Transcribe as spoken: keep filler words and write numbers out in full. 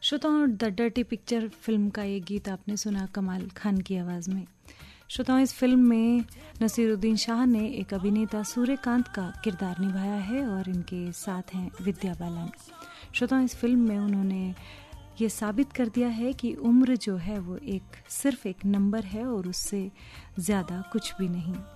श्रोताओं, the dirty picture film का ये गीत आपने सुना कमाल खान की आवाज़ में। श्रोताओं, इस फिल्म में नसीरुद्दीन शाह ने एक अभिनेता सूर्यकांत का किरदार निभाया है और इनके साथ हैं विद्या बालन। श्रोताओं, इस फिल्म में उन्होंने ये साबित कर दिया है कि उम्र जो है वो एक सिर्फ एक नंबर है और उससे ज़्यादा कुछ भी नहीं।